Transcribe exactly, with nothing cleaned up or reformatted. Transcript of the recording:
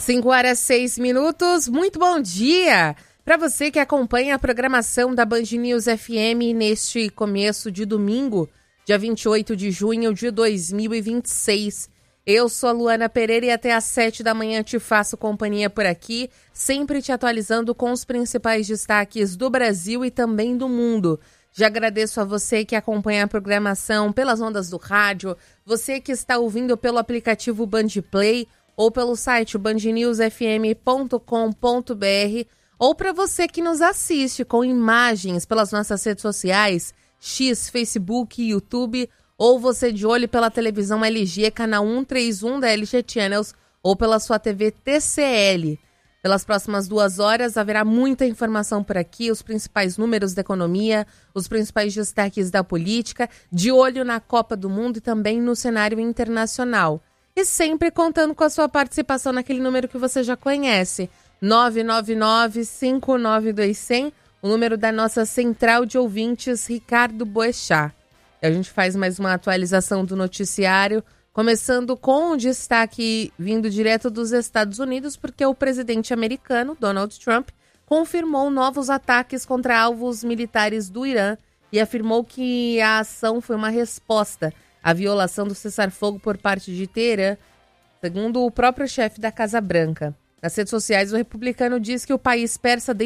cinco horas e seis minutos, muito bom dia para você que acompanha a programação da Band News F M neste começo de domingo, dia vinte e oito de junho de dois mil e vinte e seis. Eu sou a Luana Pereira e até às sete da manhã te faço companhia por aqui, sempre te atualizando com os principais destaques do Brasil e também do mundo. Já agradeço a você que acompanha a programação pelas ondas do rádio, você que está ouvindo pelo aplicativo Band Play ou pelo site band news f m ponto com ponto b r, ou para você que nos assiste com imagens pelas nossas redes sociais, X, Facebook, YouTube, ou você de olho pela televisão L G, canal cento e trinta e um da L G Channels, ou pela sua T V T C L. Pelas próximas duas horas haverá muita informação por aqui, os principais números da economia, os principais destaques da política, de olho na Copa do Mundo e também no cenário internacional. E sempre contando com a sua participação naquele número que você já conhece, nove nove nove, cinco nove dois, zero zero, o número da nossa central de ouvintes, Ricardo Boechat. A gente faz mais uma atualização do noticiário, começando com um destaque vindo direto dos Estados Unidos, porque o presidente americano, Donald Trump, confirmou novos ataques contra alvos militares do Irã e afirmou que a ação foi uma resposta à violação do cessar-fogo por parte de Teherã, segundo o próprio chefe da Casa Branca. Nas redes sociais, o republicano diz que o país persa